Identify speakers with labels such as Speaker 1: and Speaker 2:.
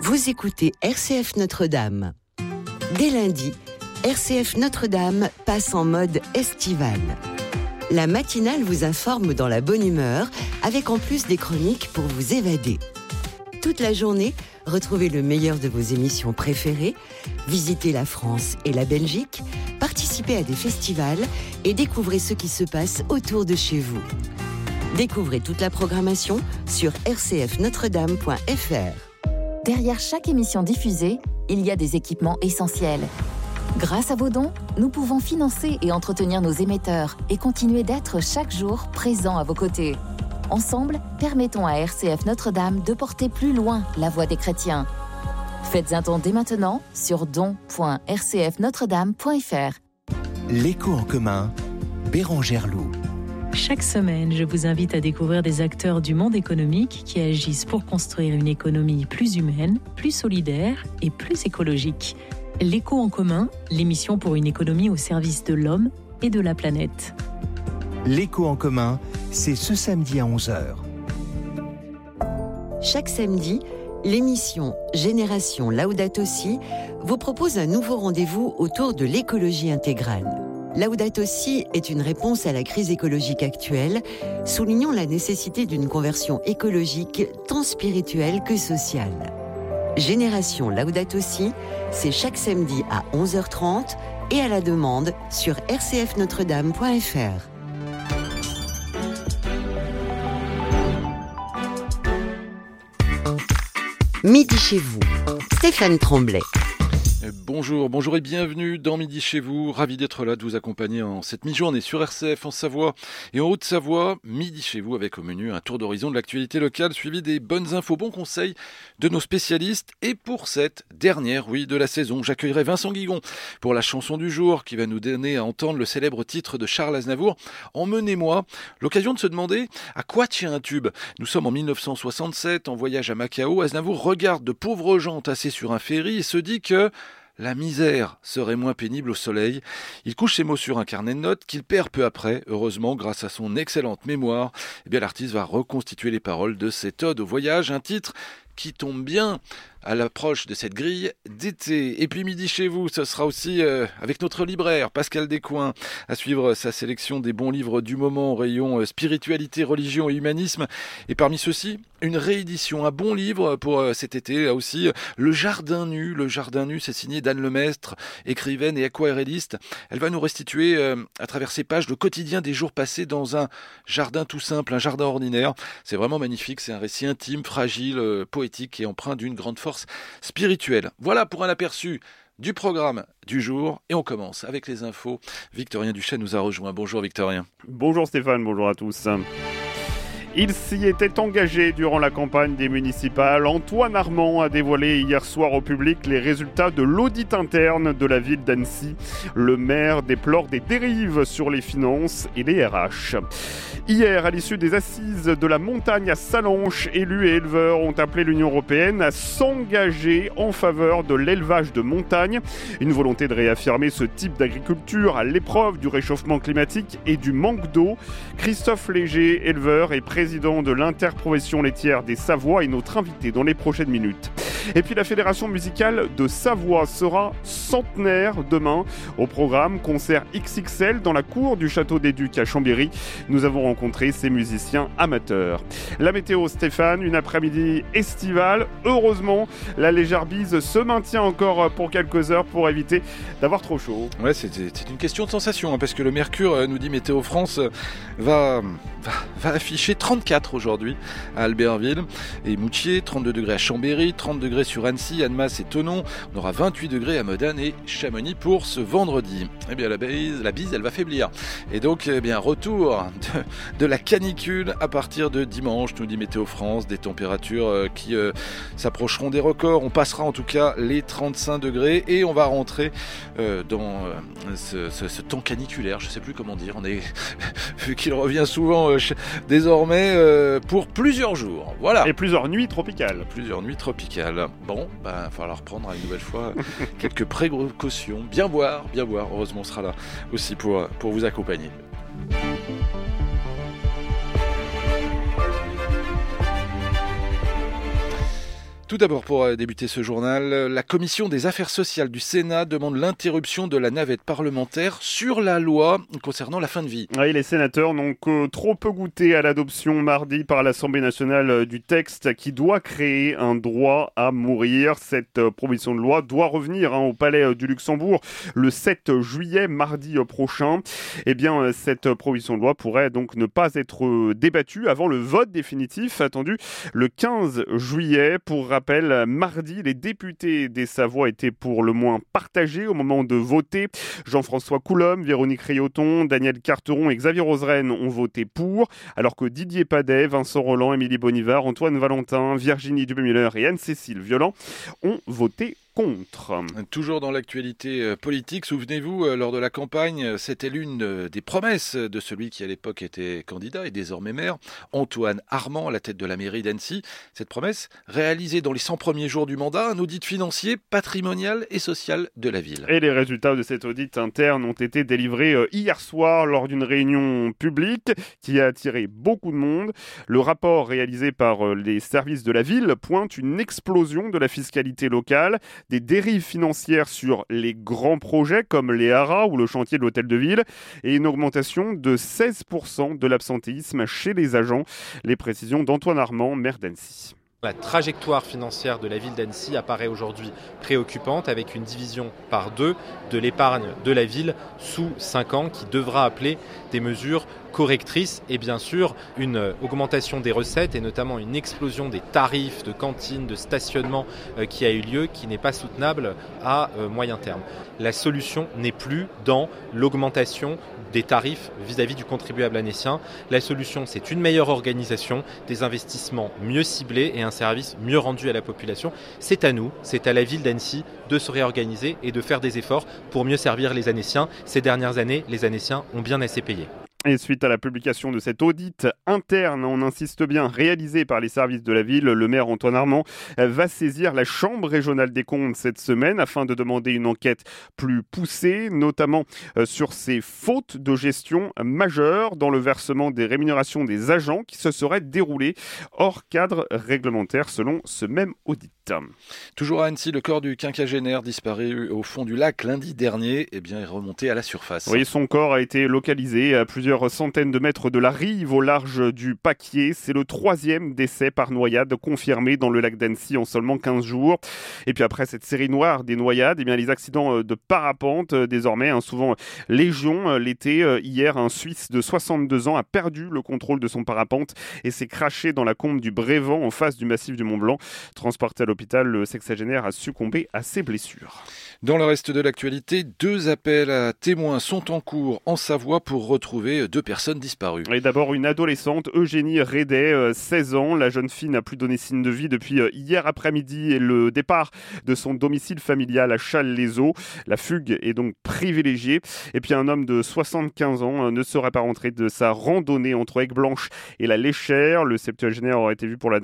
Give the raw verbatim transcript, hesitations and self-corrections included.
Speaker 1: Vous écoutez R C F Notre-Dame. Dès lundi, R C F Notre-Dame passe en mode estival. La matinale vous informe dans la bonne humeur, avec en plus des chroniques pour vous évader. Toute la journée, retrouvez le meilleur de vos émissions préférées, visitez la France et la Belgique, participez à des festivals et découvrez ce qui se passe autour de chez vous. Découvrez toute la programmation sur r c f notre dame point f r.
Speaker 2: Derrière chaque émission diffusée, il y a des équipements essentiels. Grâce à vos dons, nous pouvons financer et entretenir nos émetteurs et continuer d'être chaque jour présents à vos côtés. Ensemble, permettons à R C F Notre-Dame de porter plus loin la voix des chrétiens. Faites un don dès maintenant sur don point r c f notre dame point f r.
Speaker 3: L'écho en commun, Bérangère Loup.
Speaker 4: Chaque semaine, je vous invite à découvrir des acteurs du monde économique qui agissent pour construire une économie plus humaine, plus solidaire et plus écologique. L'écho en commun, l'émission pour une économie au service de l'homme et de la planète.
Speaker 3: L'écho en commun, c'est ce samedi à onze heures.
Speaker 1: Chaque samedi, l'émission Génération Laudato Si vous propose un nouveau rendez-vous autour de l'écologie intégrale. Laudato Si est une réponse à la crise écologique actuelle, soulignant la nécessité d'une conversion écologique tant spirituelle que sociale. Génération Laudato Si, c'est chaque samedi à onze heures trente et à la demande sur r c f notre dame point f r. Midi chez vous, Stéphane Tremblay.
Speaker 5: Bonjour, bonjour et bienvenue dans Midi chez vous. Ravi d'être là, de vous accompagner en cette mi-journée sur R C F en Savoie et en Haute-Savoie. Midi chez vous avec au menu un tour d'horizon de l'actualité locale suivi des bonnes infos, bons conseils de nos spécialistes. Et pour cette dernière, oui, de la saison, j'accueillerai Vincent Guigon pour la chanson du jour qui va nous donner à entendre le célèbre titre de Charles Aznavour, Emmenez-moi. L'occasion de se demander à quoi tient un tube. Nous sommes en mille neuf cent soixante-sept, en voyage à Macao. Aznavour regarde de pauvres gens tassés sur un ferry et se dit que la misère serait moins pénible au soleil. Il couche ses mots sur un carnet de notes qu'il perd peu après. Heureusement, grâce à son excellente mémoire, eh bien, l'artiste va reconstituer les paroles de cette ode au voyage, un titre qui tombe bien à l'approche de cette grille d'été. Et puis Midi chez vous, ce sera aussi euh, avec notre libraire Pascal Descoings, à suivre sa sélection des bons livres du moment au rayon euh, spiritualité, religion et humanisme. Et parmi ceux-ci, une réédition, un bon livre pour euh, cet été, là aussi, Le Jardin nu. Le Jardin nu, c'est signé d'Anne Lemestre, écrivaine et aquarelliste. Elle va nous restituer euh, à travers ses pages le quotidien des jours passés dans un jardin tout simple, un jardin ordinaire. C'est vraiment magnifique, c'est un récit intime, fragile, euh, poétique et empreint d'une grande force spirituelle. Voilà pour un aperçu du programme du jour et on commence avec les infos. Victorien Duchesne nous a rejoint. Bonjour Victorien.
Speaker 6: Bonjour Stéphane, bonjour à tous. Il s'y était engagé durant la campagne des municipales. Antoine Armand a dévoilé hier soir au public les résultats de l'audit interne de la ville d'Annecy. Le maire déplore des dérives sur les finances et les R H. Hier, à l'issue des assises de la montagne à Sallanches, élus et éleveurs ont appelé l'Union européenne à s'engager en faveur de l'élevage de montagne. Une volonté de réaffirmer ce type d'agriculture à l'épreuve du réchauffement climatique et du manque d'eau. Christophe Léger, éleveur et président président de l'interprofession laitière des Savoies, est notre invité dans les prochaines minutes. Et puis la Fédération musicale de Savoie sera centenaire demain. Au programme, concert X X L dans la cour du Château des Ducs à Chambéry. Nous avons rencontré ces musiciens amateurs. La météo, Stéphane, une après-midi estivale. Heureusement, la légère bise se maintient encore pour quelques heures pour éviter d'avoir trop chaud.
Speaker 5: Ouais, c'est, c'est une question de sensation, hein, parce que le Mercure, nous dit Météo France, va, va, va afficher trente-quatre aujourd'hui à Albertville et Moutier, trente-deux degrés à Chambéry, trente degrés sur Annecy, Annemasse et Thonon. On aura vingt-huit degrés à Modane et Chamonix pour ce vendredi. Eh bien, la bise, la bise elle va faiblir. Et donc, eh bien, retour de, de la canicule à partir de dimanche, nous dit Météo France, des températures euh, qui euh, s'approcheront des records. On passera en tout cas les trente-cinq degrés et on va rentrer euh, dans euh, ce, ce, ce temps caniculaire, je ne sais plus comment dire. On est vu qu'il revient souvent euh, désormais euh, pour plusieurs jours. Voilà.
Speaker 6: Et plusieurs nuits tropicales.
Speaker 5: Plusieurs nuits tropicales. Bon, il bah, va falloir prendre une nouvelle fois quelques précautions. Bien boire, bien boire. Heureusement, on sera là aussi pour, pour vous accompagner. Tout d'abord, pour débuter ce journal, la commission des affaires sociales du Sénat demande l'interruption de la navette parlementaire sur la loi concernant la fin de vie.
Speaker 6: Oui, les sénateurs n'ont que trop peu goûté à l'adoption mardi par l'Assemblée nationale du texte qui doit créer un droit à mourir. Cette proposition de loi doit revenir hein, au Palais du Luxembourg le sept juillet, mardi prochain. Eh bien, cette proposition de loi pourrait donc ne pas être débattue avant le vote définitif attendu le quinze juillet. Pour rappel, mardi, les députés des Savoie étaient pour le moins partagés au moment de voter. Jean-François Coulombe, Véronique Rayoton, Daniel Carteron et Xavier Roseraine ont voté pour, alors que Didier Padet, Vincent Rolland, Émilie Bonivard, Antoine Valentin, Virginie Dubé-Muller et Anne-Cécile Violent ont voté contre.
Speaker 5: Toujours dans l'actualité politique, souvenez-vous, lors de la campagne, c'était l'une des promesses de celui qui à l'époque était candidat et désormais maire, Antoine Armand, à la tête de la mairie d'Annecy. Cette promesse, réalisée dans les cent premiers jours du mandat, un audit financier, patrimonial et social de la ville.
Speaker 6: Et les résultats de cet audit interne ont été délivrés hier soir lors d'une réunion publique qui a attiré beaucoup de monde. Le rapport réalisé par les services de la ville pointe une explosion de la fiscalité locale, des dérives financières sur les grands projets comme les haras ou le chantier de l'hôtel de ville et une augmentation de seize pour cent de l'absentéisme chez les agents. Les précisions d'Antoine Armand, maire d'Annecy.
Speaker 7: La trajectoire financière de la ville d'Annecy apparaît aujourd'hui préoccupante avec une division par deux de l'épargne de la ville sous cinq ans qui devra appeler des mesures correctrices et bien sûr une augmentation des recettes et notamment une explosion des tarifs de cantine, de stationnement euh, qui a eu lieu, qui n'est pas soutenable à euh, moyen terme. La solution n'est plus dans l'augmentation des tarifs vis-à-vis du contribuable annécien. La solution, c'est une meilleure organisation, des investissements mieux ciblés et un service mieux rendu à la population. C'est à nous, c'est à la ville d'Annecy de se réorganiser et de faire des efforts pour mieux servir les Annéciens. Ces dernières années, les Annéciens ont bien assez payé.
Speaker 6: Et suite à la publication de cet audit interne, on insiste bien, réalisé par les services de la ville, le maire Antoine Armand va saisir la Chambre régionale des comptes cette semaine afin de demander une enquête plus poussée, notamment sur ces fautes de gestion majeures dans le versement des rémunérations des agents qui se seraient déroulées hors cadre réglementaire selon ce même audit.
Speaker 5: Toujours à Annecy, le corps du quinquagénaire disparu au fond du lac lundi dernier eh bien, est remonté à la surface.
Speaker 6: Oui, son corps a été localisé à plusieurs centaines de mètres de la rive au large du Paquier. C'est le troisième décès par noyade confirmé dans le lac d'Annecy en seulement quinze jours. Et puis après cette série noire des noyades, eh bien, les accidents de parapente désormais, hein, souvent légion. L'été, hier, un Suisse de soixante-deux ans a perdu le contrôle de son parapente et s'est craché dans la combe du Brévent en face du massif du Mont-Blanc. Transporté à l'hôpital, le sexagénaire a succombé à ses blessures.
Speaker 5: Dans le reste de l'actualité, deux appels à témoins sont en cours en Savoie pour retrouver deux personnes disparues.
Speaker 6: Et d'abord une adolescente, Eugénie Rédet, seize ans. La jeune fille n'a plus donné signe de vie depuis hier après-midi et le départ de son domicile familial à Châles-les-Eaux. La fugue est donc privilégiée. Et puis un homme de soixante-quinze ans ne serait pas rentré de sa randonnée entre Aigueblanche et la Léchère. Le septuagénaire aurait été vu pour la